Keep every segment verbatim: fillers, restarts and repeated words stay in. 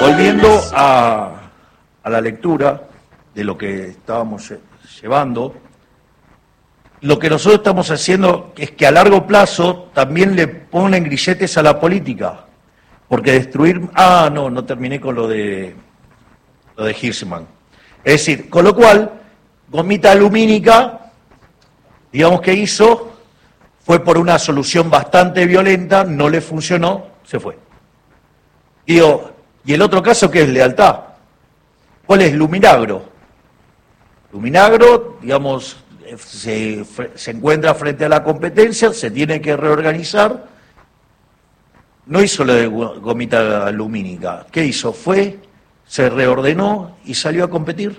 volviendo a, a la lectura de lo que estábamos llevando, lo que nosotros estamos haciendo es que a largo plazo también le ponen grilletes a la política, porque destruir... Ah, no, no terminé con lo de, lo de Hirschman. Es decir, con lo cual, gomita lumínica, digamos que hizo, fue por una solución bastante violenta, no le funcionó, se fue. Digo, ¿y el otro caso qué es? Lealtad. ¿Cuál es? Luminagro. Luminagro, digamos, se, se encuentra frente a la competencia, se tiene que reorganizar. No hizo lo de gomita lumínica. ¿Qué hizo? Fue, se reordenó y salió a competir.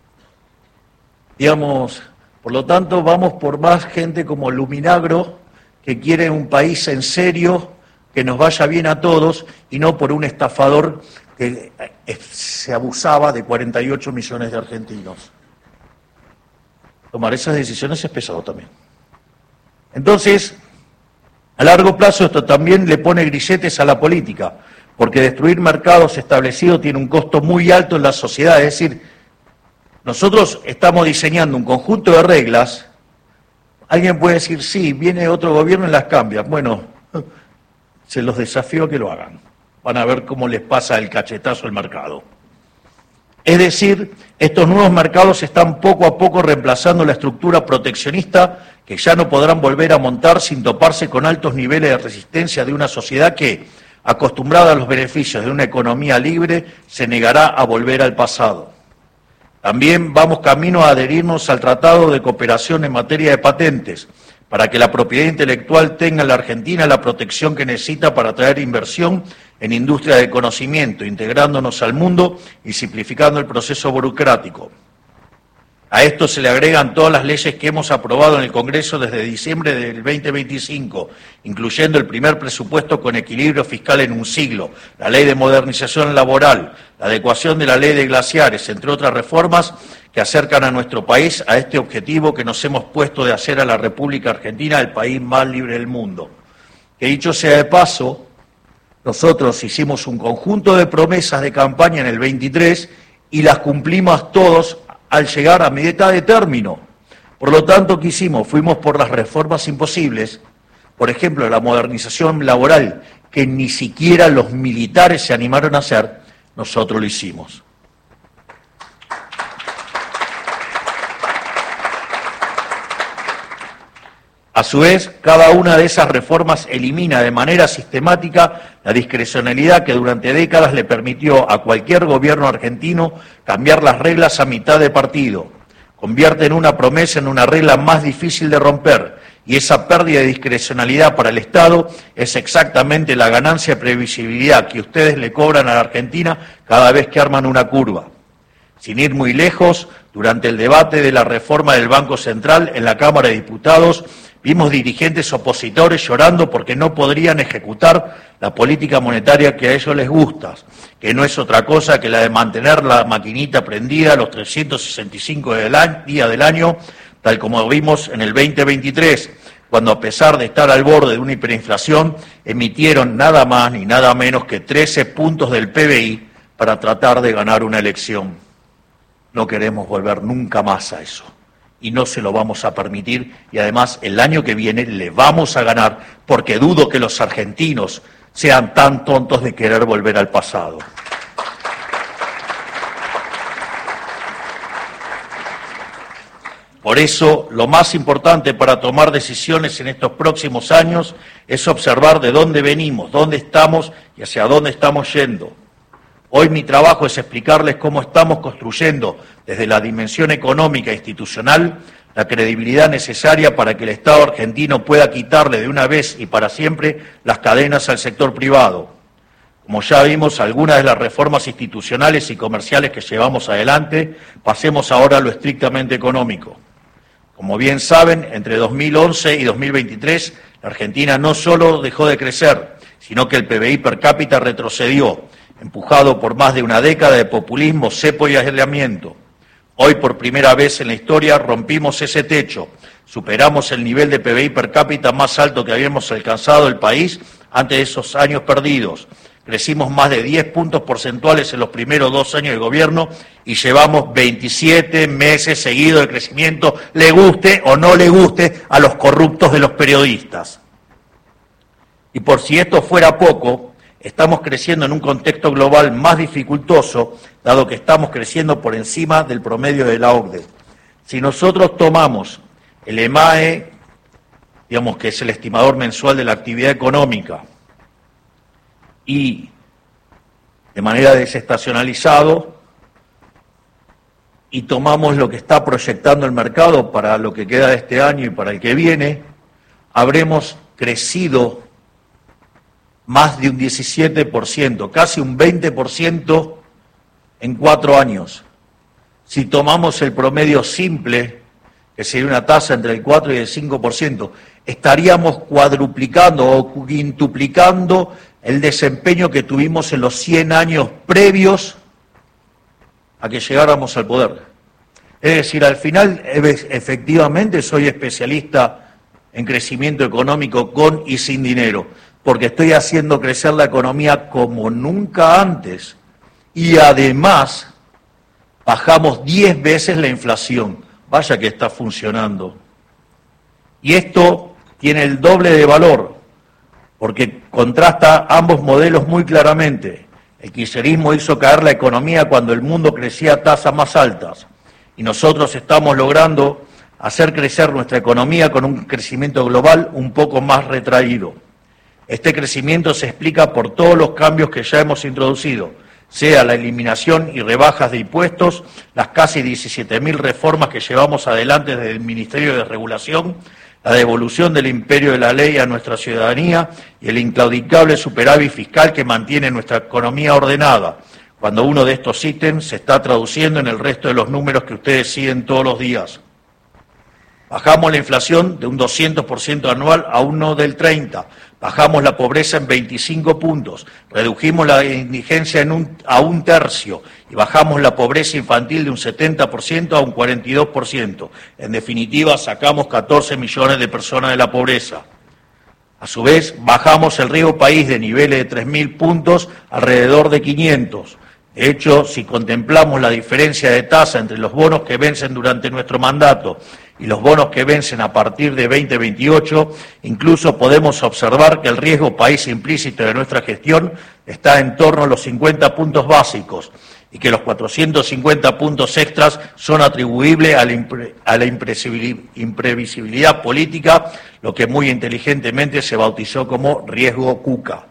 Digamos, por lo tanto, vamos por más gente como Luminagro, que quiere un país en serio, que nos vaya bien a todos, y no por un estafador que se abusaba de cuarenta y ocho millones de argentinos. Tomar esas decisiones es pesado también. Entonces, a largo plazo esto también le pone grilletes a la política, porque destruir mercados establecidos tiene un costo muy alto en la sociedad. Es decir, nosotros estamos diseñando un conjunto de reglas. Alguien puede decir, sí, viene otro gobierno y las cambia. Bueno, se los desafío a que lo hagan. Van a ver cómo les pasa el cachetazo al mercado. Es decir, estos nuevos mercados están poco a poco reemplazando la estructura proteccionista que ya no podrán volver a montar sin toparse con altos niveles de resistencia de una sociedad que, acostumbrada a los beneficios de una economía libre, se negará a volver al pasado. También vamos camino a adherirnos al Tratado de Cooperación en materia de patentes, para que la propiedad intelectual tenga en la Argentina la protección que necesita para atraer inversión en industria de conocimiento, integrándonos al mundo y simplificando el proceso burocrático. A esto se le agregan todas las leyes que hemos aprobado en el Congreso desde diciembre del veinte veinticinco, incluyendo el primer presupuesto con equilibrio fiscal en un siglo, la ley de modernización laboral, la adecuación de la ley de glaciares, entre otras reformas que acercan a nuestro país a este objetivo que nos hemos puesto de hacer a la República Argentina el país más libre del mundo. Que dicho sea de paso, nosotros hicimos un conjunto de promesas de campaña en el veintitrés y las cumplimos todos al llegar a mitad de término. Por lo tanto, ¿qué hicimos? Fuimos por las reformas imposibles, por ejemplo, la modernización laboral, que ni siquiera los militares se animaron a hacer, nosotros lo hicimos. A su vez, cada una de esas reformas elimina de manera sistemática la discrecionalidad que durante décadas le permitió a cualquier gobierno argentino cambiar las reglas a mitad de partido. Convierte en una promesa en una regla más difícil de romper, y esa pérdida de discrecionalidad para el Estado es exactamente la ganancia de previsibilidad que ustedes le cobran a la Argentina cada vez que arman una curva. Sin ir muy lejos, durante el debate de la reforma del Banco Central en la Cámara de Diputados, vimos dirigentes opositores llorando porque no podrían ejecutar la política monetaria que a ellos les gusta, que no es otra cosa que la de mantener la maquinita prendida los trescientos sesenta y cinco días del año, tal como vimos en el veinte veintitrés, cuando a pesar de estar al borde de una hiperinflación, emitieron nada más ni nada menos que trece puntos del P B I para tratar de ganar una elección. No queremos volver nunca más a eso. Y no se lo vamos a permitir, y además el año que viene le vamos a ganar, porque dudo que los argentinos sean tan tontos de querer volver al pasado. Por eso, lo más importante para tomar decisiones en estos próximos años es observar de dónde venimos, dónde estamos y hacia dónde estamos yendo. Hoy mi trabajo es explicarles cómo estamos construyendo, desde la dimensión económica e institucional, la credibilidad necesaria para que el Estado argentino pueda quitarle de una vez y para siempre las cadenas al sector privado. Como ya vimos algunas de las reformas institucionales y comerciales que llevamos adelante, pasemos ahora a lo estrictamente económico. Como bien saben, entre dos mil once y dos mil veintitrés, la Argentina no solo dejó de crecer, sino que el P B I per cápita retrocedió, empujado por más de una década de populismo, cepo y aislamiento. Hoy, por primera vez en la historia, rompimos ese techo, superamos el nivel de P B I per cápita más alto que habíamos alcanzado el país antes de esos años perdidos, crecimos más de diez puntos porcentuales en los primeros dos años de gobierno y llevamos veintisiete meses seguidos de crecimiento, le guste o no le guste a los corruptos de los periodistas. Y por si esto fuera poco, estamos creciendo en un contexto global más dificultoso, dado que estamos creciendo por encima del promedio de la O C D E. Si nosotros tomamos el E M A E, digamos que es el estimador mensual de la actividad económica, y de manera desestacionalizado, y tomamos lo que está proyectando el mercado para lo que queda de este año y para el que viene, habremos crecido más de un diecisiete por ciento, casi un veinte por ciento en cuatro años. Si tomamos el promedio simple, que sería una tasa entre el cuatro y el cinco por ciento, estaríamos cuadruplicando o quintuplicando el desempeño que tuvimos en los cien años previos a que llegáramos al poder. Es decir, al final, efectivamente, soy especialista en crecimiento económico con y sin dinero, porque estoy haciendo crecer la economía como nunca antes y además bajamos diez veces la inflación. Vaya que está funcionando. Y esto tiene el doble de valor, porque contrasta ambos modelos muy claramente. El kirchnerismo hizo caer la economía cuando el mundo crecía a tasas más altas, y nosotros estamos logrando hacer crecer nuestra economía con un crecimiento global un poco más retraído. Este crecimiento se explica por todos los cambios que ya hemos introducido, sea la eliminación y rebajas de impuestos, las casi diecisiete mil reformas que llevamos adelante desde el Ministerio de Regulación, la devolución del imperio de la ley a nuestra ciudadanía y el inclaudicable superávit fiscal que mantiene nuestra economía ordenada, cuando uno de estos ítems se está traduciendo en el resto de los números que ustedes siguen todos los días. Bajamos la inflación de un doscientos por ciento anual a uno del treinta por ciento, bajamos la pobreza en veinticinco puntos, redujimos la indigencia en un, a un tercio y bajamos la pobreza infantil de un setenta por ciento a un cuarenta y dos por ciento. En definitiva, sacamos catorce millones de personas de la pobreza. A su vez, bajamos el riesgo país de niveles de tres mil puntos alrededor de quinientos. De hecho, si contemplamos la diferencia de tasa entre los bonos que vencen durante nuestro mandato y los bonos que vencen a partir de veinte veintiocho, incluso podemos observar que el riesgo país implícito de nuestra gestión está en torno a los cincuenta puntos básicos y que los cuatrocientos cincuenta puntos extras son atribuibles a la, impre, a la imprevisibilidad política, lo que muy inteligentemente se bautizó como riesgo Cuca.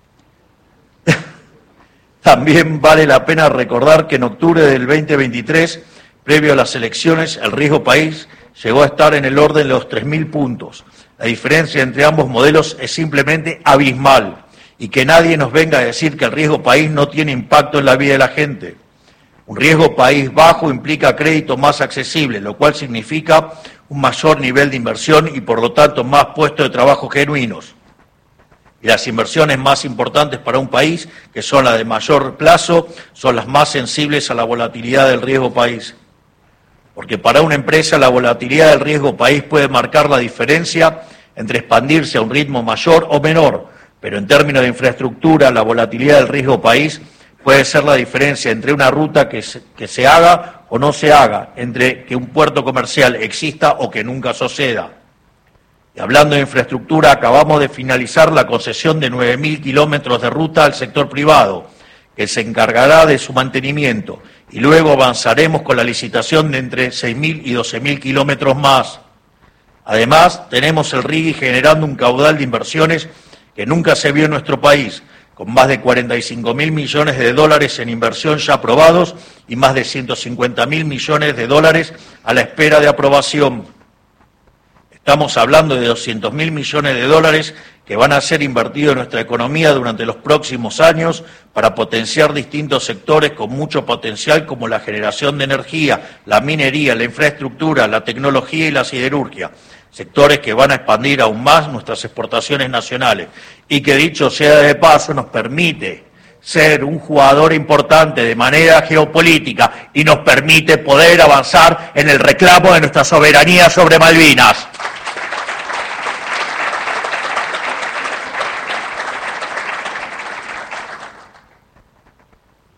También vale la pena recordar que en octubre del veinte veintitrés, previo a las elecciones, el riesgo país llegó a estar en el orden de los tres mil puntos. La diferencia entre ambos modelos es simplemente abismal y que nadie nos venga a decir que el riesgo país no tiene impacto en la vida de la gente. Un riesgo país bajo implica crédito más accesible, lo cual significa un mayor nivel de inversión y por lo tanto más puestos de trabajo genuinos. Y las inversiones más importantes para un país, que son las de mayor plazo, son las más sensibles a la volatilidad del riesgo país. Porque para una empresa la volatilidad del riesgo país puede marcar la diferencia entre expandirse a un ritmo mayor o menor, pero en términos de infraestructura la volatilidad del riesgo país puede ser la diferencia entre una ruta que se, que se haga o no se haga, entre que un puerto comercial exista o que nunca suceda. Y hablando de infraestructura, acabamos de finalizar la concesión de nueve mil kilómetros de ruta al sector privado, que se encargará de su mantenimiento, y luego avanzaremos con la licitación de entre seis mil y doce mil kilómetros más. Además, tenemos el R I G I generando un caudal de inversiones que nunca se vio en nuestro país, con más de cuarenta y cinco mil millones de dólares en inversión ya aprobados y más de ciento cincuenta mil millones de dólares a la espera de aprobación. Estamos hablando de doscientos mil millones de dólares que van a ser invertidos en nuestra economía durante los próximos años para potenciar distintos sectores con mucho potencial como la generación de energía, la minería, la infraestructura, la tecnología y la siderurgia. Sectores que van a expandir aún más nuestras exportaciones nacionales y que, dicho sea de paso, nos permite ser un jugador importante de manera geopolítica y nos permite poder avanzar en el reclamo de nuestra soberanía sobre Malvinas.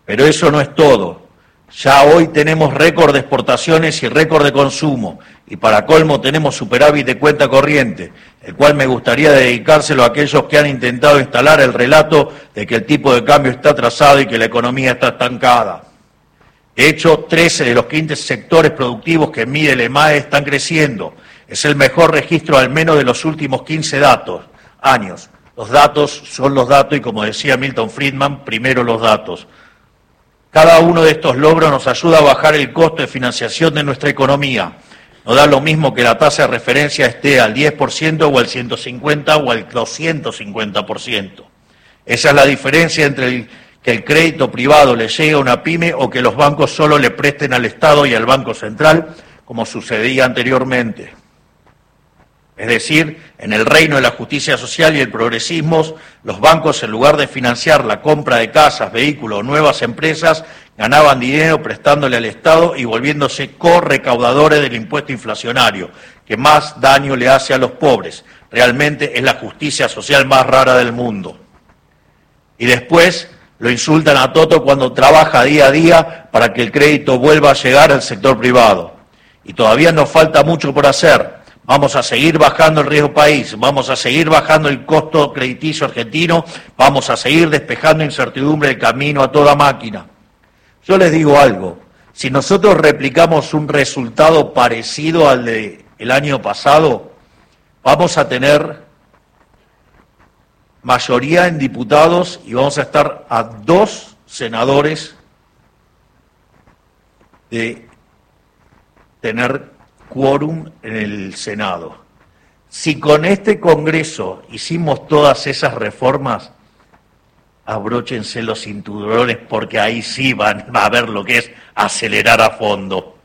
Pero eso no es todo. Ya hoy tenemos récord de exportaciones y récord de consumo, y para colmo tenemos superávit de cuenta corriente, el cual me gustaría dedicárselo a aquellos que han intentado instalar el relato de que el tipo de cambio está atrasado y que la economía está estancada. De hecho, trece de los quince sectores productivos que mide el E M A E están creciendo. Es el mejor registro al menos de los últimos quince datos, años. Los datos son los datos y, como decía Milton Friedman, primero los datos. Cada uno de estos logros nos ayuda a bajar el costo de financiación de nuestra economía. No da lo mismo que la tasa de referencia esté al diez por ciento o al ciento cincuenta por ciento o al doscientos cincuenta por ciento. Esa es la diferencia entre el, que el crédito privado le llegue a una pyme o que los bancos solo le presten al Estado y al Banco Central, como sucedía anteriormente. Es decir, en el reino de la justicia social y el progresismo, los bancos, en lugar de financiar la compra de casas, vehículos o nuevas empresas, ganaban dinero prestándole al Estado y volviéndose correcaudadores del impuesto inflacionario, que más daño le hace a los pobres. Realmente es la justicia social más rara del mundo. Y después lo insultan a Toto cuando trabaja día a día para que el crédito vuelva a llegar al sector privado. Y todavía nos falta mucho por hacer. Vamos a seguir bajando el riesgo país, vamos a seguir bajando el costo crediticio argentino, vamos a seguir despejando incertidumbre del camino a toda máquina. Yo les digo algo, si nosotros replicamos un resultado parecido al del año pasado, vamos a tener mayoría en diputados y vamos a estar a dos senadores de tener quórum en el Senado. Si con este Congreso hicimos todas esas reformas, abróchense los cinturones porque ahí sí van a ver lo que es acelerar a fondo.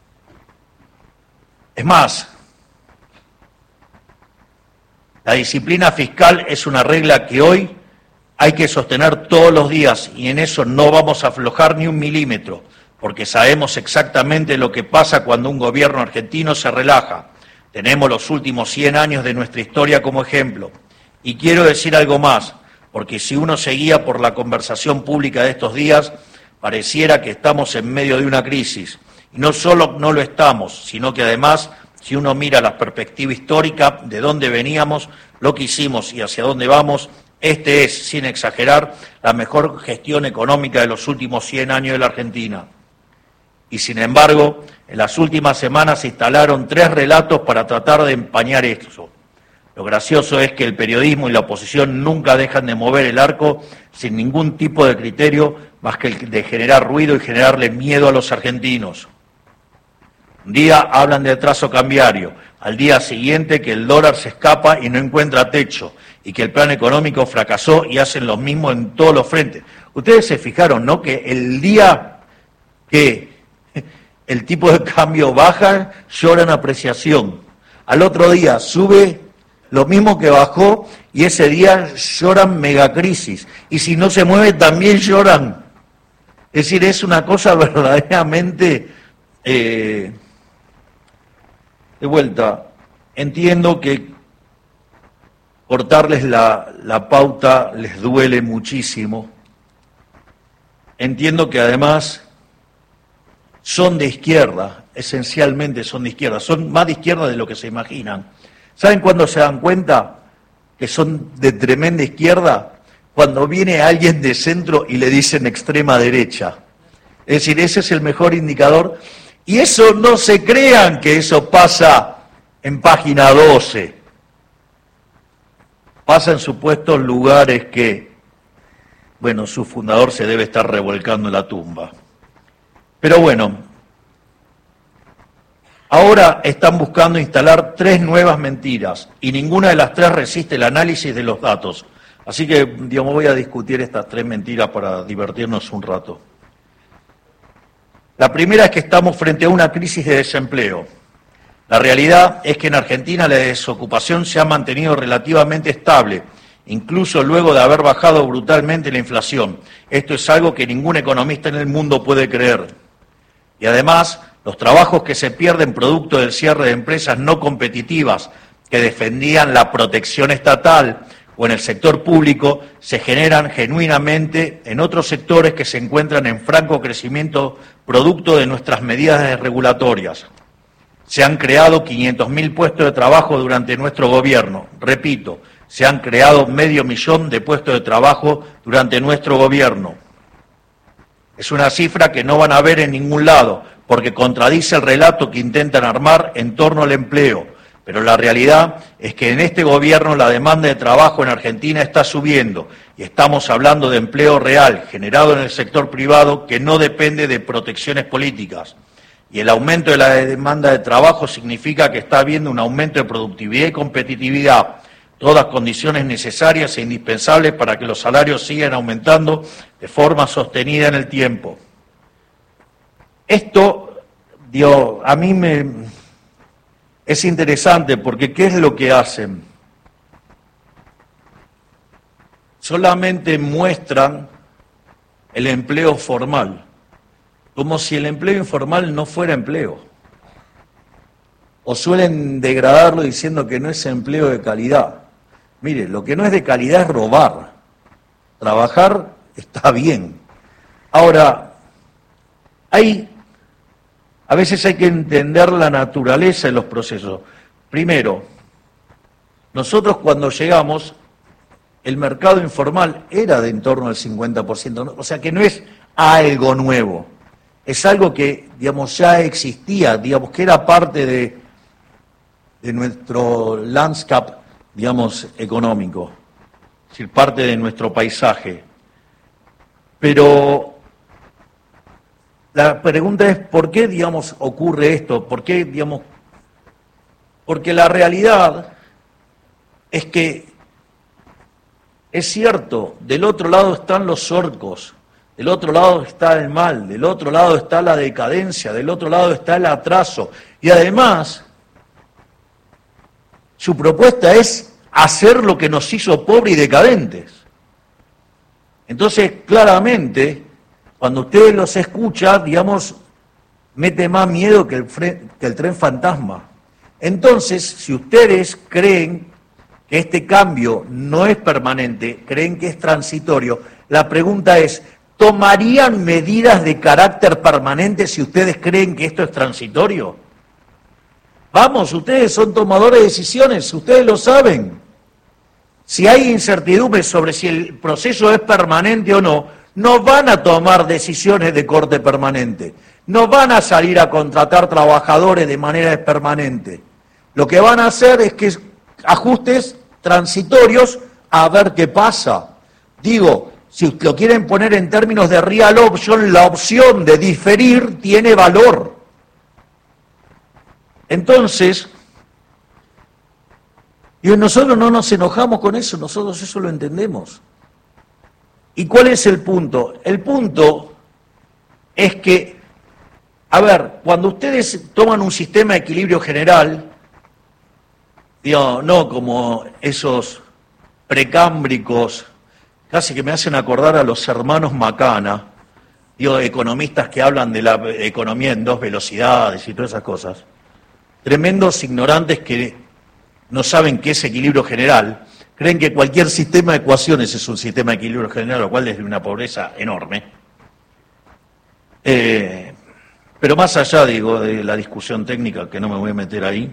Es más, la disciplina fiscal es una regla que hoy hay que sostener todos los días y en eso no vamos a aflojar ni un milímetro, porque sabemos exactamente lo que pasa cuando un gobierno argentino se relaja. Tenemos los últimos cien años de nuestra historia como ejemplo. Y quiero decir algo más, porque si uno se guía por la conversación pública de estos días, pareciera que estamos en medio de una crisis. Y no solo no lo estamos, sino que además, si uno mira la perspectiva histórica de dónde veníamos, lo que hicimos y hacia dónde vamos, este es, sin exagerar, la mejor gestión económica de los últimos cien años de la Argentina. Y sin embargo, en las últimas semanas se instalaron tres relatos para tratar de empañar eso. Lo gracioso es que el periodismo y la oposición nunca dejan de mover el arco sin ningún tipo de criterio más que el de generar ruido y generarle miedo a los argentinos. Un día hablan de atraso cambiario, al día siguiente que el dólar se escapa y no encuentra techo, y que el plan económico fracasó y hacen lo mismo en todos los frentes. Ustedes se fijaron, ¿no?, que el día que el tipo de cambio baja, lloran apreciación. Al otro día sube lo mismo que bajó y ese día lloran megacrisis. Y si no se mueve también lloran. Es decir, es una cosa verdaderamente... Eh, de vuelta, entiendo que cortarles la, la pauta les duele muchísimo. Entiendo que además... son de izquierda, esencialmente son de izquierda, son más de izquierda de lo que se imaginan. ¿Saben cuándo se dan cuenta que son de tremenda izquierda? Cuando viene alguien de centro y le dicen extrema derecha. Es decir, ese es el mejor indicador. Y eso no se crean que eso pasa en página doce. Pasa en supuestos lugares que, bueno, su fundador se debe estar revolcando en la tumba. Pero bueno, ahora están buscando instalar tres nuevas mentiras y ninguna de las tres resiste el análisis de los datos. Así que, digamos, voy a discutir estas tres mentiras para divertirnos un rato. La primera es que estamos frente a una crisis de desempleo. La realidad es que en Argentina la desocupación se ha mantenido relativamente estable, incluso luego de haber bajado brutalmente la inflación. Esto es algo que ningún economista en el mundo puede creer. Y además, los trabajos que se pierden producto del cierre de empresas no competitivas que defendían la protección estatal, o en el sector público se generan genuinamente en otros sectores que se encuentran en franco crecimiento producto de nuestras medidas regulatorias. Se han creado quinientos mil puestos de trabajo durante nuestro gobierno. Repito, se han creado medio millón de puestos de trabajo durante nuestro gobierno. Es una cifra que no van a ver en ningún lado, porque contradice el relato que intentan armar en torno al empleo. Pero la realidad es que en este gobierno la demanda de trabajo en Argentina está subiendo y estamos hablando de empleo real, generado en el sector privado, que no depende de protecciones políticas. Y el aumento de la demanda de trabajo significa que está habiendo un aumento de productividad y competitividad, todas condiciones necesarias e indispensables para que los salarios sigan aumentando de forma sostenida en el tiempo. Esto, digo, a mí me es interesante porque ¿qué es lo que hacen? Solamente muestran el empleo formal, como si el empleo informal no fuera empleo. O suelen degradarlo diciendo que no es empleo de calidad. Mire, lo que no es de calidad es robar. Trabajar está bien. Ahora, hay, a veces hay que entender la naturaleza de los procesos. Primero, nosotros cuando llegamos, el mercado informal era de en torno al cincuenta por ciento, o sea que no es algo nuevo, es algo que, digamos, ya existía, digamos, que era parte de, de nuestro landscape, digamos, económico, es decir, parte de nuestro paisaje. Pero la pregunta es, ¿por qué, digamos, ocurre esto? ¿Por qué, digamos? Porque la realidad es que, es cierto, del otro lado están los orcos, del otro lado está el mal, del otro lado está la decadencia, del otro lado está el atraso. Y además, su propuesta es hacer lo que nos hizo pobres y decadentes. Entonces, claramente, cuando usted los escucha, digamos, mete más miedo que el, fre- que el tren fantasma. Entonces, si ustedes creen que este cambio no es permanente, creen que es transitorio, la pregunta es, ¿tomarían medidas de carácter permanente si ustedes creen que esto es transitorio? Vamos, ustedes son tomadores de decisiones, ustedes lo saben. Si hay incertidumbre sobre si el proceso es permanente o no, no van a tomar decisiones de corte permanente, no van a salir a contratar trabajadores de manera permanente. Lo que van a hacer es que ajustes transitorios a ver qué pasa. Digo, si lo quieren poner en términos de real option, la opción de diferir tiene valor. Entonces, y nosotros no nos enojamos con eso, nosotros eso lo entendemos. ¿Y cuál es el punto? El punto es que, a ver, cuando ustedes toman un sistema de equilibrio general, digo, no como esos precámbricos, casi que me hacen acordar a los hermanos Macana, digo, economistas que hablan de la economía en dos velocidades y todas esas cosas, tremendos ignorantes que no saben qué es equilibrio general, creen que cualquier sistema de ecuaciones es un sistema de equilibrio general, lo cual es de una pobreza enorme. Eh, pero más allá, digo, de la discusión técnica, que no me voy a meter ahí,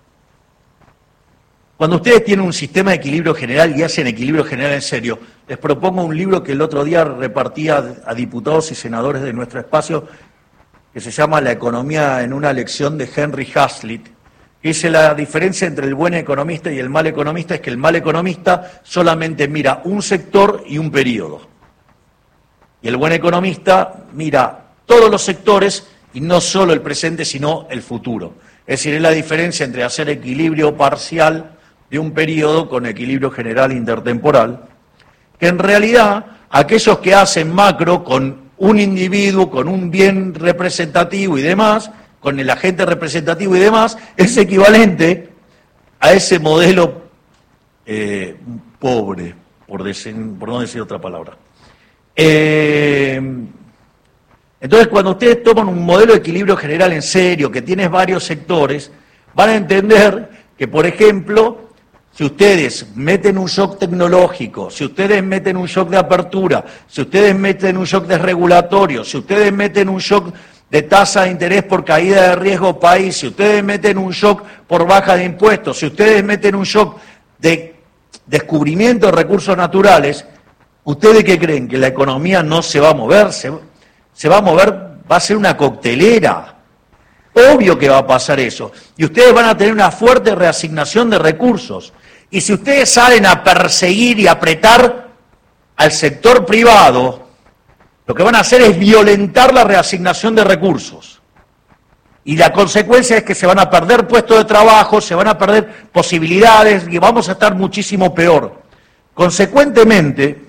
cuando ustedes tienen un sistema de equilibrio general y hacen equilibrio general en serio, les propongo un libro que el otro día repartía a diputados y senadores de nuestro espacio, que se llama La economía en una lección, de Henry Hazlitt, que dice: la diferencia entre el buen economista y el mal economista es que el mal economista solamente mira un sector y un periodo. Y el buen economista mira todos los sectores y no solo el presente, sino el futuro. Es decir, es la diferencia entre hacer equilibrio parcial de un periodo con equilibrio general intertemporal, que en realidad aquellos que hacen macro con un individuo, con un bien representativo y demás, con el agente representativo y demás, es equivalente a ese modelo eh, pobre, por, decir, por no decir otra palabra. Eh, entonces, cuando ustedes toman un modelo de equilibrio general en serio, que tiene varios sectores, van a entender que, por ejemplo, si ustedes meten un shock tecnológico, si ustedes meten un shock de apertura, si ustedes meten un shock desregulatorio, si ustedes meten un shock de tasa de interés por caída de riesgo país, si ustedes meten un shock por baja de impuestos, si ustedes meten un shock de descubrimiento de recursos naturales, ¿ustedes qué creen? ¿Que la economía no se va a mover? Se, se va a mover, va a ser una coctelera. Obvio que va a pasar eso. Y ustedes van a tener una fuerte reasignación de recursos. Y si ustedes salen a perseguir y apretar al sector privado, lo que van a hacer es violentar la reasignación de recursos. Y la consecuencia es que se van a perder puestos de trabajo, se van a perder posibilidades y vamos a estar muchísimo peor. Consecuentemente,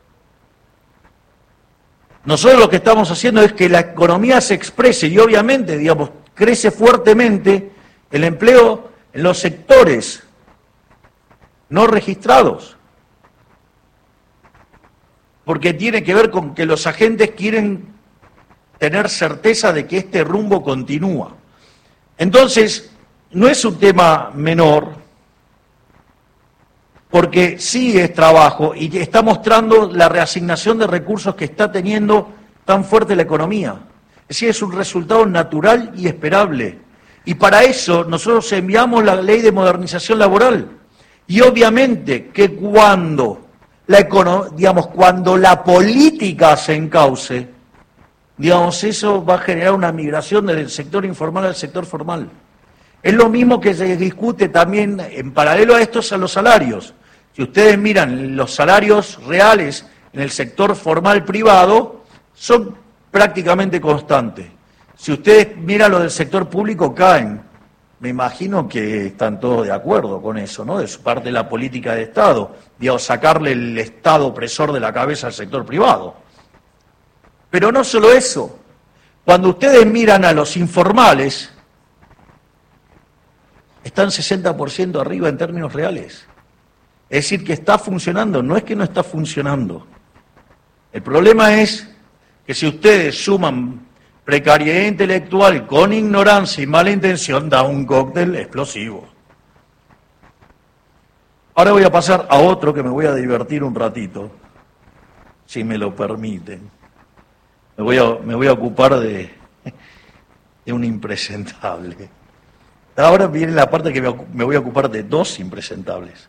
nosotros lo que estamos haciendo es que la economía se exprese y obviamente, digamos, crece fuertemente el empleo en los sectores no registrados. Porque tiene que ver con que los agentes quieren tener certeza de que este rumbo continúa. Entonces, no es un tema menor, porque sí es trabajo y está mostrando la reasignación de recursos que está teniendo tan fuerte la economía. Es decir, es un resultado natural y esperable. Y para eso nosotros enviamos la ley de modernización laboral. Y obviamente que cuando la, econo- digamos, cuando la política se encauce, digamos, eso va a generar una migración del sector informal al sector formal. Es lo mismo que se discute también en paralelo a estos a los salarios. Si ustedes miran los salarios reales en el sector formal privado, son prácticamente constantes. Si ustedes miran los del sector público, caen. Me imagino que están todos de acuerdo con eso, ¿no? De su parte de la política de Estado, digamos, sacarle el Estado opresor de la cabeza al sector privado. Pero no solo eso, cuando ustedes miran a los informales, están sesenta por ciento arriba en términos reales. Es decir, que está funcionando, no es que no está funcionando. El problema es que si ustedes suman precariedad intelectual con ignorancia y mala intención, da un cóctel explosivo. Ahora voy a pasar a otro que me voy a divertir un ratito, si me lo permiten. Me voy a, me voy a ocupar de, de un impresentable. Ahora viene la parte que me, me voy a ocupar de dos impresentables.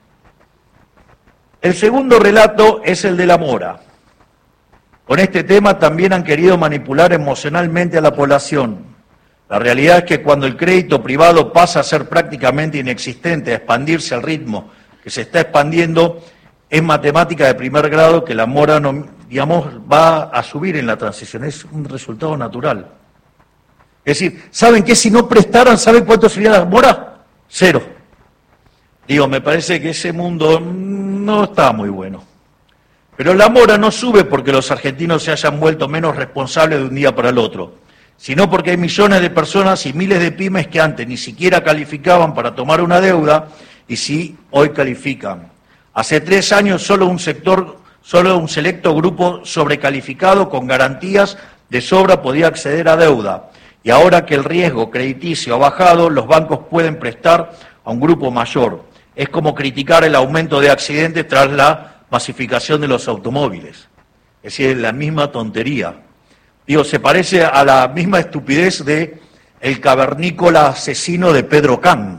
El segundo relato es el de la mora. Con este tema también han querido manipular emocionalmente a la población. La realidad es que cuando el crédito privado pasa a ser prácticamente inexistente, a expandirse al ritmo que se está expandiendo, es matemática de primer grado que la mora, no, digamos, va a subir en la transición. Es un resultado natural. Es decir, ¿saben qué? Si no prestaran, ¿saben cuánto sería la mora? Cero. Digo, me parece que ese mundo no está muy bueno. Pero la mora no sube porque los argentinos se hayan vuelto menos responsables de un día para el otro, sino porque hay millones de personas y miles de pymes que antes ni siquiera calificaban para tomar una deuda y sí hoy califican. Hace tres años solo un sector, solo un selecto grupo sobrecalificado con garantías de sobra podía acceder a deuda. Y ahora que el riesgo crediticio ha bajado, los bancos pueden prestar a un grupo mayor. Es como criticar el aumento de accidentes tras la masificación de los automóviles. Es decir, es la misma tontería. Digo, se parece a la misma estupidez de el cavernícola asesino de Pedro Can.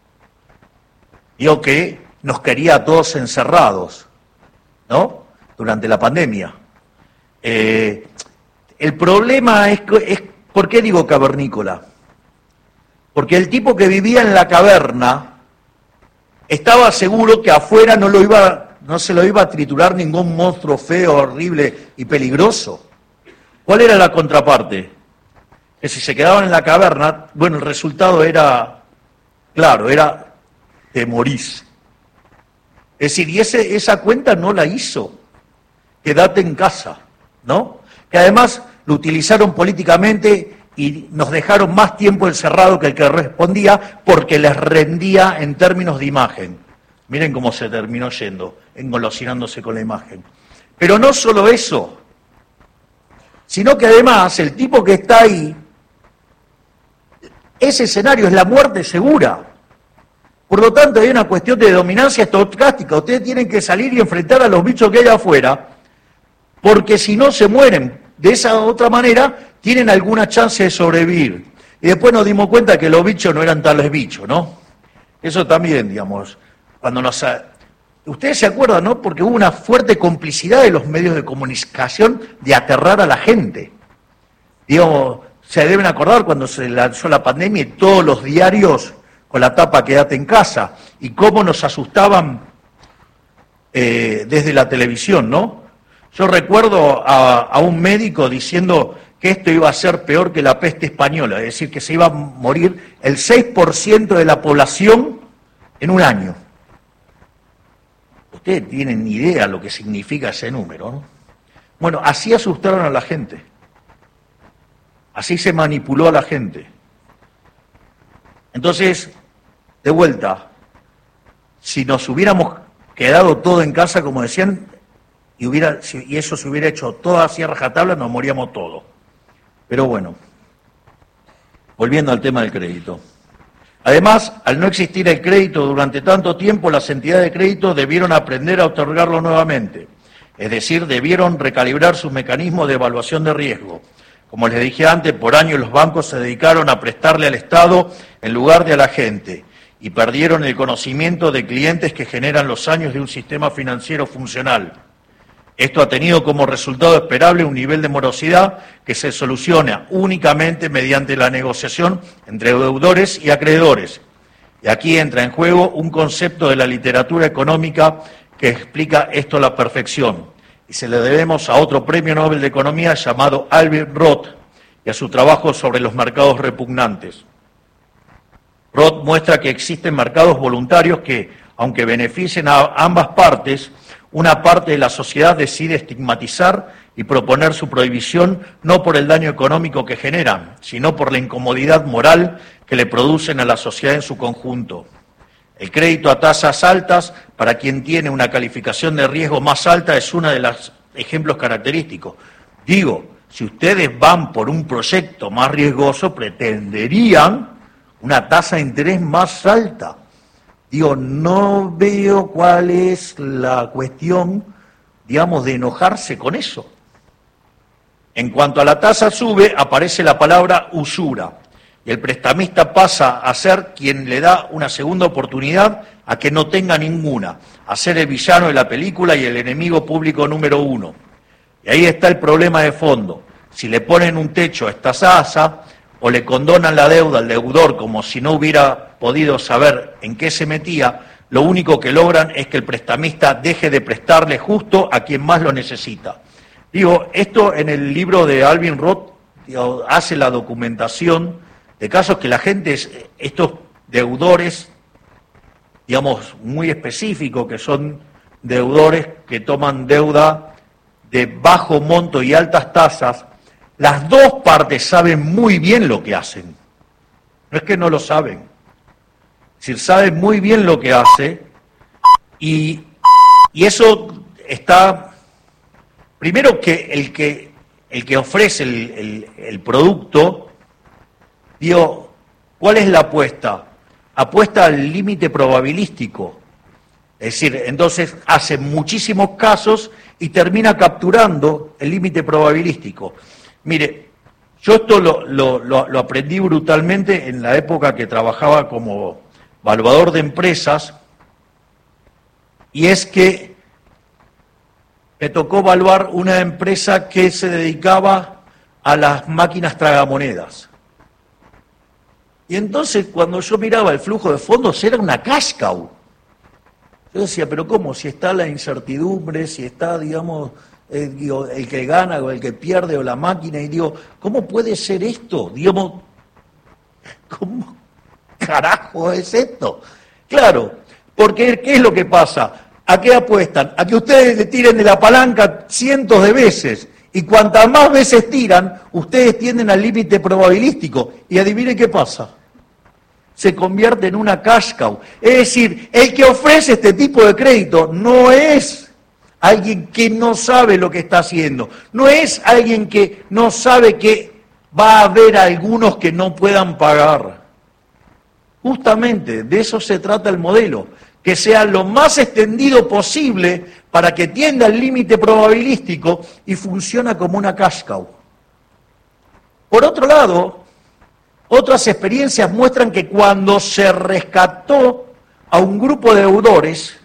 Digo, que nos quería a todos encerrados, ¿no? Durante la pandemia. Eh, el problema es, es, ¿por qué digo cavernícola? Porque el tipo que vivía en la caverna estaba seguro que afuera no lo iba, no se lo iba a triturar ningún monstruo feo, horrible y peligroso. ¿Cuál era la contraparte? Que si se quedaban en la caverna, bueno, el resultado era, claro, era te morís. Es decir, y ese, esa cuenta no la hizo. Quédate en casa, ¿no? Que además lo utilizaron políticamente y nos dejaron más tiempo encerrado que el que respondía porque les rendía en términos de imagen. Miren cómo se terminó yendo, engolosinándose con la imagen. Pero no solo eso, sino que además el tipo que está ahí, ese escenario es la muerte segura. Por lo tanto, hay una cuestión de dominancia estocástica. Ustedes tienen que salir y enfrentar a los bichos que hay afuera, porque si no se mueren. De esa otra manera, tienen alguna chance de sobrevivir. Y después nos dimos cuenta que los bichos no eran tales bichos, ¿no? Eso también, digamos, cuando nos... Ustedes se acuerdan, ¿no? Porque hubo una fuerte complicidad de los medios de comunicación de aterrar a la gente. Digamos, se deben acordar cuando se lanzó la pandemia y todos los diarios con la tapa quédate en casa, y cómo nos asustaban eh, desde la televisión, ¿no? Yo recuerdo a, a un médico diciendo que esto iba a ser peor que la peste española, es decir, que se iba a morir el seis por ciento de la población en un año. Ustedes tienen ni idea lo que significa ese número, ¿no? Bueno, así asustaron a la gente, así se manipuló a la gente. Entonces, de vuelta, si nos hubiéramos quedado todo en casa, como decían, y, hubiera, y eso se hubiera hecho toda así a rajatabla, nos moríamos todos. Pero bueno, volviendo al tema del crédito. Además, al no existir el crédito durante tanto tiempo, las entidades de crédito debieron aprender a otorgarlo nuevamente. Es decir, debieron recalibrar sus mecanismos de evaluación de riesgo. Como les dije antes, por años los bancos se dedicaron a prestarle al Estado en lugar de a la gente y perdieron el conocimiento de clientes que generan los años de un sistema financiero funcional. Esto ha tenido como resultado esperable un nivel de morosidad que se soluciona únicamente mediante la negociación entre deudores y acreedores. Y aquí entra en juego un concepto de la literatura económica que explica esto a la perfección. Y se le debemos a otro premio Nobel de Economía llamado Alvin Roth y a su trabajo sobre los mercados repugnantes. Roth muestra que existen mercados voluntarios que, aunque beneficien a ambas partes, una parte de la sociedad decide estigmatizar y proponer su prohibición no por el daño económico que generan, sino por la incomodidad moral que le producen a la sociedad en su conjunto. El crédito a tasas altas, para quien tiene una calificación de riesgo más alta, es uno de los ejemplos característicos. Digo, si ustedes van por un proyecto más riesgoso, pretenderían una tasa de interés más alta. Digo, no veo cuál es la cuestión, digamos, de enojarse con eso. En cuanto a la tasa sube, aparece la palabra usura. Y el prestamista pasa a ser quien le da una segunda oportunidad a que no tenga ninguna, a ser el villano de la película y el enemigo público número uno. Y ahí está el problema de fondo. Si le ponen un techo a esta tasa o le condonan la deuda al deudor como si no hubiera podido saber en qué se metía, lo único que logran es que el prestamista deje de prestarle justo a quien más lo necesita. Digo, esto en el libro de Alvin Roth digo, hace la documentación de casos que la gente, estos deudores, digamos, muy específicos, que son deudores que toman deuda de bajo monto y altas tasas, las dos partes saben muy bien lo que hacen. No es que no lo saben. Es decir, saben muy bien lo que hace y, y eso está... Primero que el que, el que ofrece el, el, el producto, digo, ¿cuál es la apuesta? Apuesta al límite probabilístico. Es decir, entonces hace muchísimos casos y termina capturando el límite probabilístico. Mire, yo esto lo, lo, lo, lo aprendí brutalmente en la época que trabajaba como evaluador de empresas, y es que me tocó evaluar una empresa que se dedicaba a las máquinas tragamonedas. Y entonces cuando yo miraba el flujo de fondos era una cash cow. Yo decía, pero ¿cómo? Si está la incertidumbre, si está, digamos, el, digo, el que gana o el que pierde o la máquina, y digo, ¿cómo puede ser esto? Digamos, ¿cómo carajo es esto? Claro, porque ¿qué es lo que pasa? ¿A qué apuestan? A que ustedes le tiren de la palanca cientos de veces, y cuantas más veces tiran, ustedes tienden al límite probabilístico, y adivinen qué pasa. Se convierte en una cash cow. Es decir, el que ofrece este tipo de crédito no es alguien que no sabe lo que está haciendo, no es alguien que no sabe que va a haber algunos que no puedan pagar. Justamente de eso se trata el modelo, que sea lo más extendido posible para que tienda el límite probabilístico y funciona como una cash cow. Por otro lado, otras experiencias muestran que cuando se rescató a un grupo de deudores,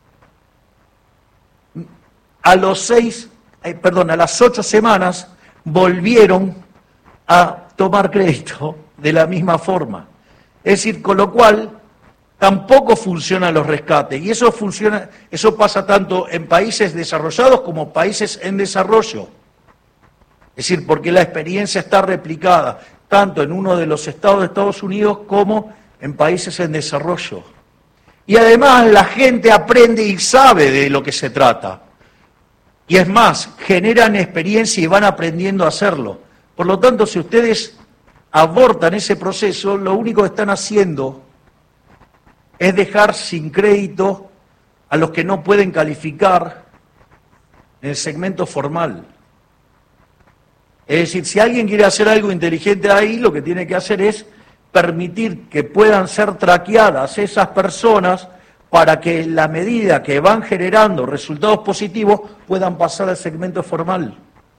a los seis, eh, perdón, a las ocho semanas volvieron a tomar crédito de la misma forma. Es decir, con lo cual tampoco funcionan los rescates. Y eso funciona, eso pasa tanto en países desarrollados como países en desarrollo. Es decir, porque la experiencia está replicada tanto en uno de los estados de Estados Unidos como en países en desarrollo. Y además la gente aprende y sabe de lo que se trata. Y es más, generan experiencia y van aprendiendo a hacerlo. Por lo tanto, si ustedes abortan ese proceso, lo único que están haciendo es dejar sin crédito a los que no pueden calificar en el segmento formal. Es decir, si alguien quiere hacer algo inteligente ahí, lo que tiene que hacer es permitir que puedan ser traqueadas esas personas para que en la medida que van generando resultados positivos puedan pasar al segmento formal.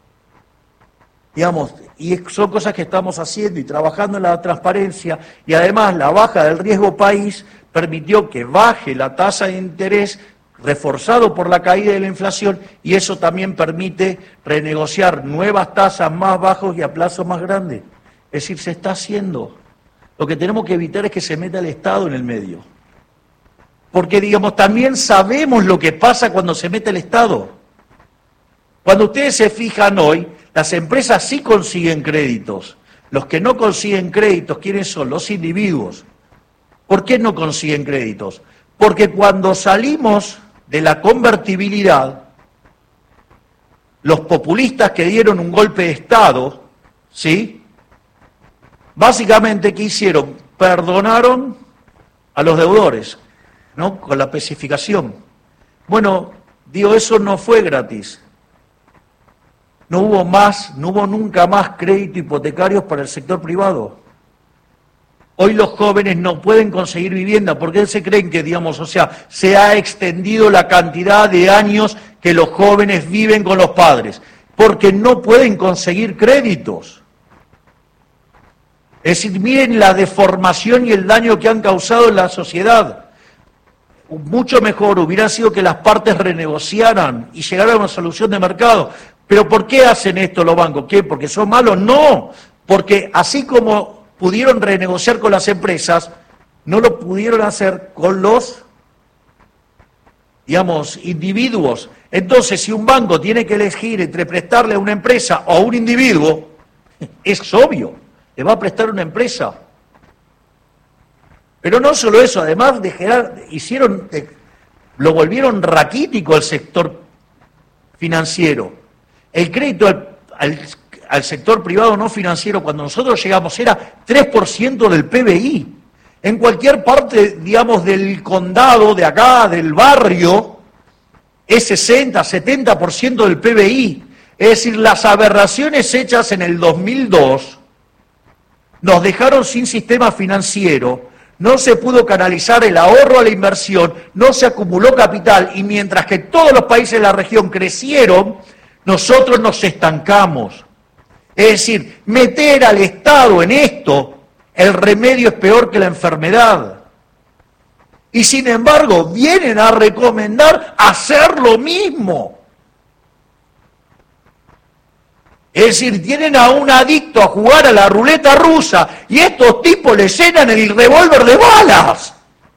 Digamos, y son cosas que estamos haciendo y trabajando en la transparencia, y además la baja del riesgo país permitió que baje la tasa de interés reforzado por la caída de la inflación, y eso también permite renegociar nuevas tasas más bajas y a plazos más grandes. Es decir, se está haciendo. Lo que tenemos que evitar es que se meta el Estado en el medio. Porque, digamos, también sabemos lo que pasa cuando se mete el Estado. Cuando ustedes se fijan hoy, las empresas sí consiguen créditos. Los que no consiguen créditos, ¿quiénes son? Los individuos. ¿Por qué no consiguen créditos? Porque cuando salimos de la convertibilidad, los populistas que dieron un golpe de Estado, ¿sí? Básicamente, ¿qué hicieron? Perdonaron a los deudores, ¿no? Con la especificación. Bueno, digo, eso no fue gratis. No hubo más, no hubo nunca más crédito hipotecarios para el sector privado. Hoy los jóvenes no pueden conseguir vivienda porque se creen que, digamos, o sea, se ha extendido la cantidad de años que los jóvenes viven con los padres, porque no pueden conseguir créditos. Es decir, miren la deformación y el daño que han causado en la sociedad. Mucho mejor hubiera sido que las partes renegociaran y llegaran a una solución de mercado. ¿Pero por qué hacen esto los bancos? ¿Qué? ¿Porque son malos? No, porque así como pudieron renegociar con las empresas, no lo pudieron hacer con los, digamos, individuos. Entonces, si un banco tiene que elegir entre prestarle a una empresa o a un individuo, es obvio, le va a prestar a una empresa. Pero no solo eso, además de generar, hicieron, eh, lo volvieron raquítico al sector financiero. El crédito al, al, al sector privado no financiero, cuando nosotros llegamos, era tres por ciento del P B I. En cualquier parte, digamos, del condado, de acá, del barrio, es sesenta, setenta por ciento del P B I. Es decir, las aberraciones hechas en el dos mil dos nos dejaron sin sistema financiero, no se pudo canalizar el ahorro a la inversión, no se acumuló capital, y mientras que todos los países de la región crecieron, nosotros nos estancamos. Es decir, meter al Estado en esto, el remedio es peor que la enfermedad. Y sin embargo, vienen a recomendar hacer lo mismo. Es decir, tienen a un adicto a jugar a la ruleta rusa y estos tipos le llenan el revólver de balas.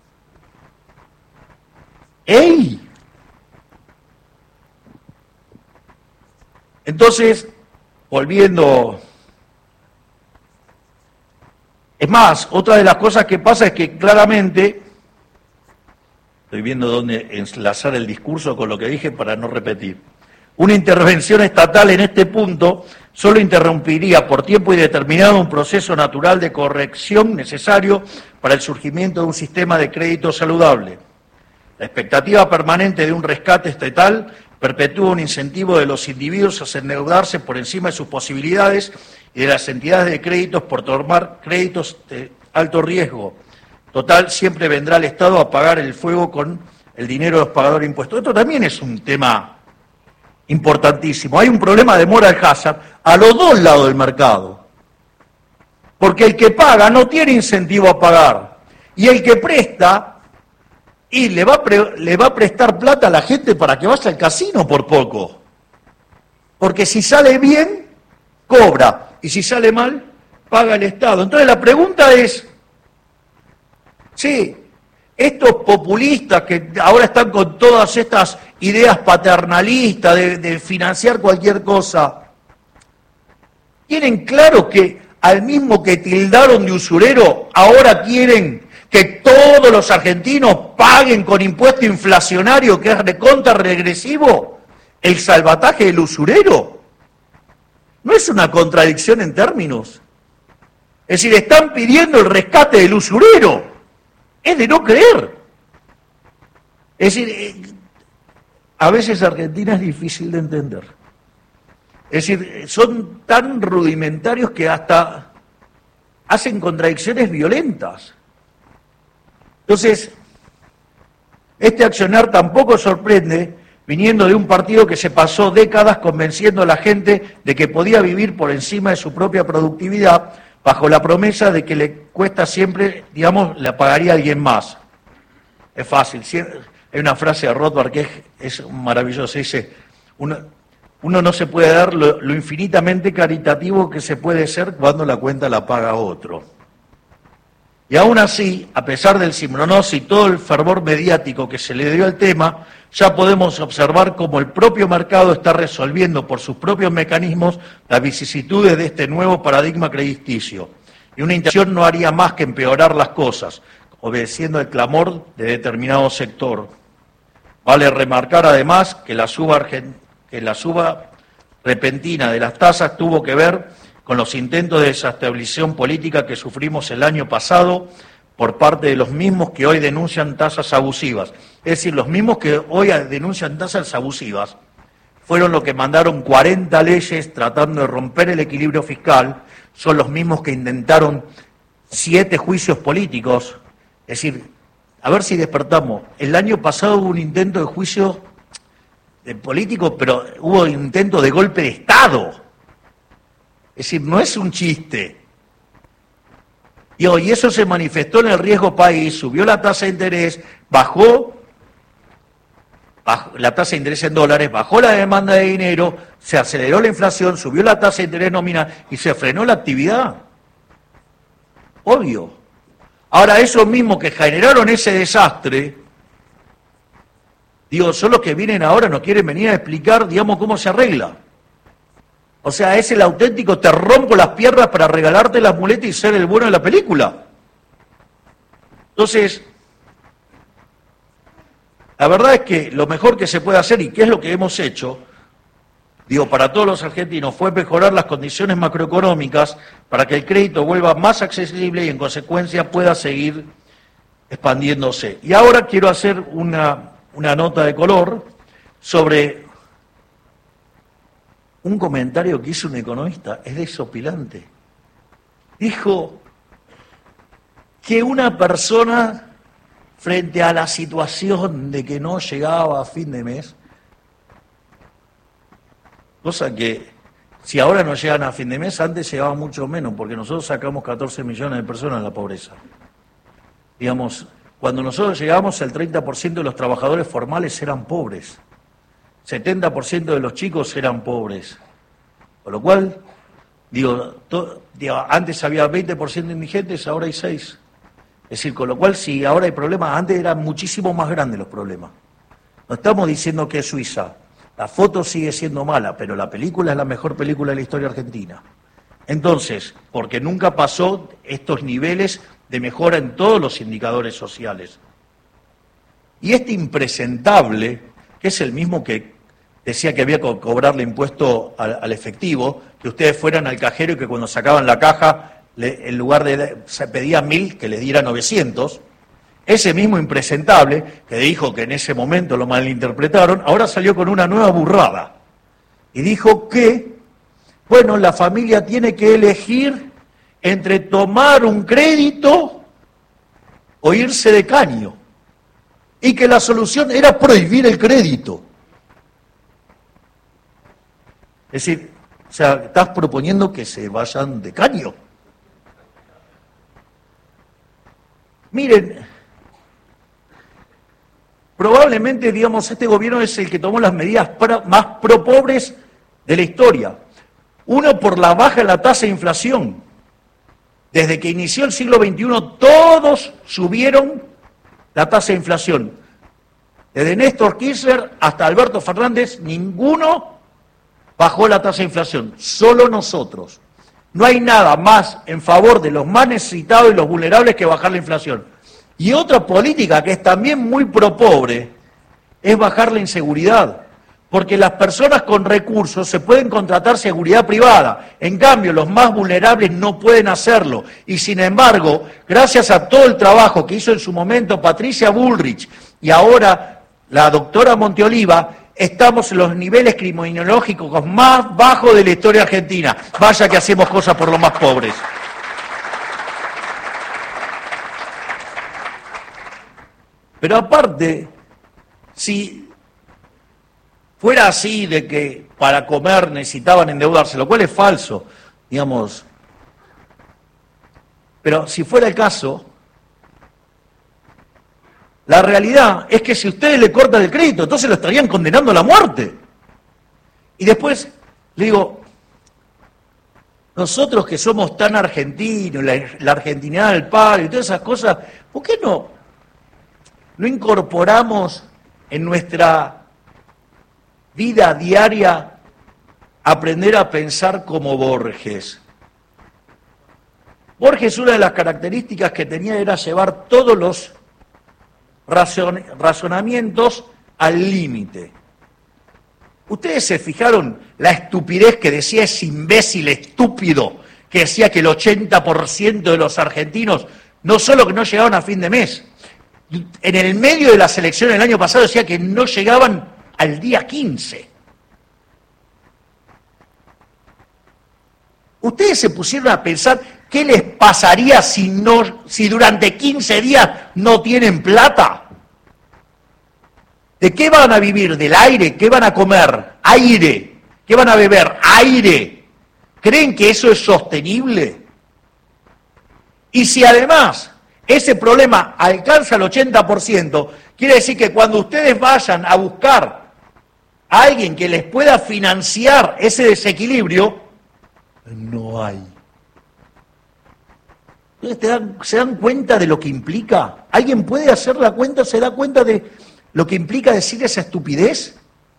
¡Ey! Entonces, volviendo, es más, otra de las cosas que pasa es que claramente, estoy viendo dónde enlazar el discurso con lo que dije para no repetir, una intervención estatal en este punto solo interrumpiría por tiempo indeterminado un proceso natural de corrección necesario para el surgimiento de un sistema de crédito saludable. La expectativa permanente de un rescate estatal perpetúa un incentivo de los individuos a endeudarse por encima de sus posibilidades y de las entidades de créditos por tomar créditos de alto riesgo. Total, siempre vendrá el Estado a pagar el fuego con el dinero de los pagadores de impuestos. Esto también es un tema importantísimo. Hay un problema de moral hazard a los dos lados del mercado. Porque el que paga no tiene incentivo a pagar. Y el que presta, y le va, a pre, le va a prestar plata a la gente para que vaya al casino por poco. Porque si sale bien, cobra. Y si sale mal, paga el Estado. Entonces la pregunta es, sí, estos populistas que ahora están con todas estas ideas paternalistas de, de financiar cualquier cosa, tienen claro que al mismo que tildaron de usurero, ahora quieren que todos los argentinos paguen con impuesto inflacionario, que es recontra regresivo, el salvataje del usurero. ¿No es una contradicción en términos? Es decir, están pidiendo el rescate del usurero. Es de no creer. Es decir, a veces Argentina es difícil de entender. Es decir, son tan rudimentarios que hasta hacen contradicciones violentas. Entonces, este accionar tampoco sorprende, viniendo de un partido que se pasó décadas convenciendo a la gente de que podía vivir por encima de su propia productividad, bajo la promesa de que le cuesta siempre, digamos, la pagaría alguien más. Es fácil. Hay una frase de Rothbard que es, es maravillosa, dice, uno, uno no se puede dar lo, lo infinitamente caritativo que se puede ser cuando la cuenta la paga otro. Y aún así, a pesar del cimbronazo y todo el fervor mediático que se le dio al tema, ya podemos observar cómo el propio mercado está resolviendo por sus propios mecanismos las vicisitudes de este nuevo paradigma crediticio. Y una intención no haría más que empeorar las cosas, obedeciendo el clamor de determinado sector. Vale remarcar además que la suba, que la suba repentina de las tasas tuvo que ver con los intentos de desestabilización política que sufrimos el año pasado por parte de los mismos que hoy denuncian tasas abusivas. Es decir, los mismos que hoy denuncian tasas abusivas fueron los que mandaron cuarenta leyes tratando de romper el equilibrio fiscal, son los mismos que intentaron siete juicios políticos. Es decir, a ver si despertamos. El año pasado hubo un intento de juicio de político, pero hubo un intento de golpe de Estado. Es decir, no es un chiste. Y hoy eso se manifestó en el riesgo país, subió la tasa de interés, bajó, bajó la tasa de interés en dólares, bajó la demanda de dinero, se aceleró la inflación, subió la tasa de interés nominal y se frenó la actividad. Obvio. Ahora, esos mismos que generaron ese desastre, digo, son los que vienen ahora, nos quieren venir a explicar, digamos, cómo se arregla. O sea, es el auténtico te rompo las piernas para regalarte las muletas y ser el bueno de la película. Entonces, la verdad es que lo mejor que se puede hacer, y que es lo que hemos hecho, digo, para todos los argentinos, fue mejorar las condiciones macroeconómicas para que el crédito vuelva más accesible y en consecuencia pueda seguir expandiéndose. Y ahora quiero hacer una, una nota de color sobre un comentario que hizo un economista, es desopilante. Dijo que una persona, frente a la situación de que no llegaba a fin de mes, cosa que si ahora no llegan a fin de mes, antes llegaba mucho menos, porque nosotros sacamos catorce millones de personas de la pobreza. Digamos, cuando nosotros llegamos, el treinta por ciento de los trabajadores formales eran pobres. setenta por ciento de los chicos eran pobres. Con lo cual, digo, to, digo, antes había veinte por ciento de indigentes, ahora hay seis. Es decir, con lo cual, si ahora hay problemas, antes eran muchísimo más grandes los problemas. No estamos diciendo que es Suiza. La foto sigue siendo mala, pero la película es la mejor película de la historia argentina. Entonces, porque nunca pasó estos niveles de mejora en todos los indicadores sociales. Y este impresentable, que es el mismo que decía que había que cobrarle impuesto al, al efectivo, que ustedes fueran al cajero y que cuando sacaban la caja, le, en lugar de se pedía mil, que les diera novecientos. Ese mismo impresentable, que dijo que en ese momento lo malinterpretaron, ahora salió con una nueva burrada. Y dijo que, bueno, la familia tiene que elegir entre tomar un crédito o irse de caño, y que la solución era prohibir el crédito. Es decir, o sea, estás proponiendo que se vayan de caño. Miren, probablemente, digamos, este gobierno es el que tomó las medidas para, más pro-pobres de la historia. Uno, por la baja en la tasa de inflación. Desde que inició el siglo veintiuno, todos subieron la tasa de inflación. Desde Néstor Kirchner hasta Alberto Fernández, ninguno bajó la tasa de inflación, solo nosotros. No hay nada más en favor de los más necesitados y los vulnerables que bajar la inflación. Y otra política que es también muy pro-pobre es bajar la inseguridad. Porque las personas con recursos se pueden contratar seguridad privada. En cambio, los más vulnerables no pueden hacerlo. Y sin embargo, gracias a todo el trabajo que hizo en su momento Patricia Bullrich y ahora la doctora Monteoliva, estamos en los niveles criminológicos más bajos de la historia argentina. Vaya que hacemos cosas por los más pobres. Pero aparte, si fuera así de que para comer necesitaban endeudarse, lo cual es falso, digamos, pero si fuera el caso, la realidad es que si ustedes le cortan el crédito, entonces lo estarían condenando a la muerte. Y después, le digo, nosotros que somos tan argentinos, la, la argentinidad del padre y todas esas cosas, ¿por qué no, no incorporamos en nuestra vida diaria aprender a pensar como Borges? Borges, una de las características que tenía era llevar todos los razon razonamientos al límite. ¿Ustedes se fijaron la estupidez que decía ese imbécil estúpido que decía que el ochenta por ciento de los argentinos no solo que no llegaban a fin de mes, en el medio de las elecciones del año pasado decía que no llegaban al día quince? ¿Ustedes se pusieron a pensar qué les pasaría si, no, si durante quince días no tienen plata? ¿De qué van a vivir? ¿Del aire? ¿Qué van a comer? Aire. ¿Qué van a beber? Aire. ¿Creen que eso es sostenible? Y si además ese problema alcanza el ochenta por ciento, quiere decir que cuando ustedes vayan a buscar a alguien que les pueda financiar ese desequilibrio, no hay. ¿Ustedes te dan, se dan cuenta de lo que implica? ¿Alguien puede hacer la cuenta? ¿Se da cuenta de lo que implica decir esa estupidez?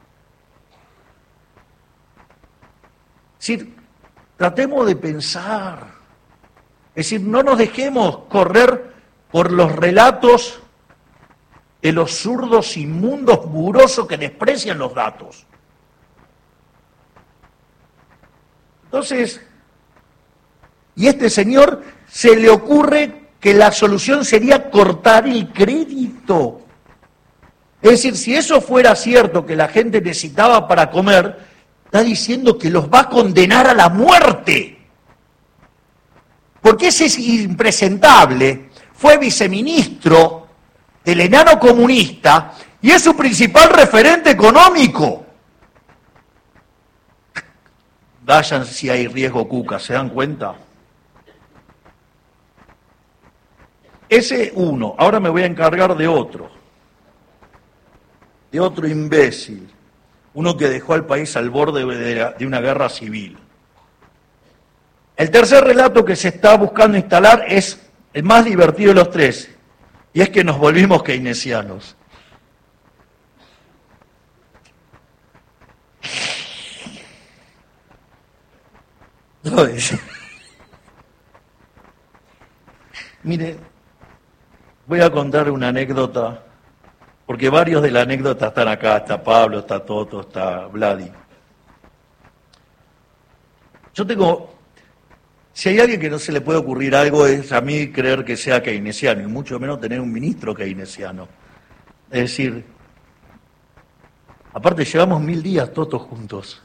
Es decir, tratemos de pensar. Es decir, no nos dejemos correr por los relatos de los zurdos inmundos murosos que desprecian los datos. Entonces, y a este señor se le ocurre que la solución sería cortar el crédito. Es decir, si eso fuera cierto que la gente necesitaba para comer, está diciendo que los va a condenar a la muerte. Porque ese es impresentable, fue viceministro del enano comunista y es su principal referente económico. Vayan si hay riesgo, Cuca, ¿se dan cuenta? Ese uno, ahora me voy a encargar de otro, de otro imbécil, uno que dejó al país al borde de, la, de una guerra civil. El tercer relato que se está buscando instalar es el más divertido de los tres, y es que nos volvimos keynesianos. No es. Mire, voy a contar una anécdota, porque varios de la anécdota están acá, está Pablo, está Toto, está Vladi. Yo tengo, si hay alguien que no se le puede ocurrir algo, es a mí creer que sea keynesiano, y mucho menos tener un ministro keynesiano. Es decir, aparte llevamos mil días todos juntos.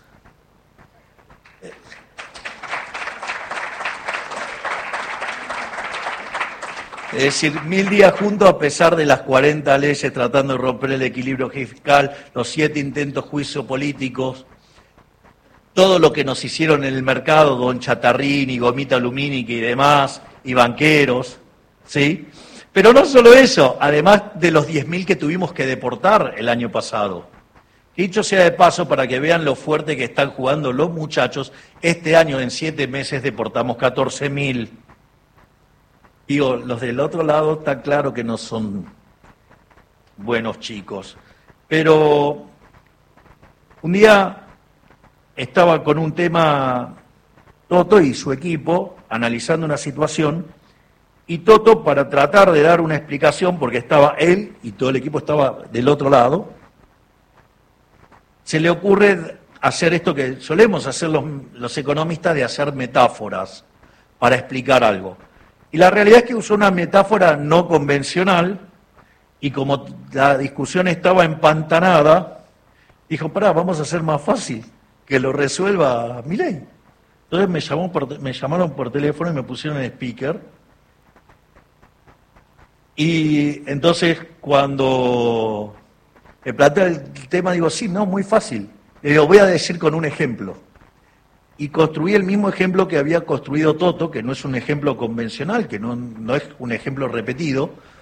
Es decir, mil días juntos a pesar de las cuarenta leyes tratando de romper el equilibrio fiscal, los siete intentos juicio políticos, todo lo que nos hicieron en el mercado, don Chatarrini, Gomita Lumínica y demás, y banqueros, ¿sí? Pero no solo eso, además de los diez mil que tuvimos que deportar el año pasado. Dicho sea de paso, para que vean lo fuerte que están jugando los muchachos, este año en siete meses deportamos catorce mil. Digo, los del otro lado está claro que no son buenos chicos. Pero un día estaba con un tema Toto y su equipo analizando una situación, y Toto, para tratar de dar una explicación, porque estaba él y todo el equipo estaba del otro lado, se le ocurre hacer esto que solemos hacer los, los economistas, de hacer metáforas para explicar algo. Y la realidad es que usó una metáfora no convencional, y como la discusión estaba empantanada, dijo, pará, vamos a hacer más fácil, que lo resuelva Milei. Entonces me, llamó por, me llamaron por teléfono y me pusieron en speaker. Y entonces cuando me plantea el tema, digo, sí, no, muy fácil. Le digo, voy a decir con un ejemplo. Y construí el mismo ejemplo que había construido Toto, que no es un ejemplo convencional, que no, no es un ejemplo repetido,